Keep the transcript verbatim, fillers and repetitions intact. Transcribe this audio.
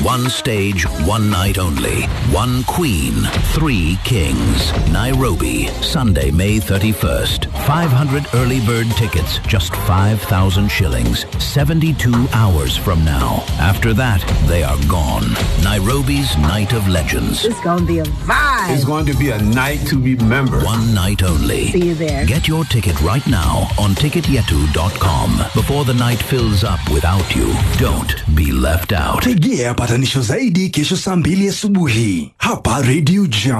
One stage, one night only. One queen, three kings. Nairobi, Sunday, May thirty-first. five hundred early bird tickets, just five thousand shillings. seventy-two hours from now. After that, they are gone. Nairobi's Night of Legends. It's going to be a vibe. It's going to be a night to remember. One night only. See you there. Get your ticket right now on ticket yetu dot com before the night fills up without you. Don't be left out. Tegea patanisho zaidi kesho saa mbili asubuhi hapa Radio Jam.